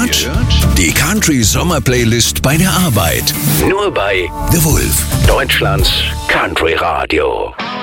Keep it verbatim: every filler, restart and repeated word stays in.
hört die Country Sommer Playlist bei der Arbeit. Nur bei The Wolf, Deutschlands Country Radio.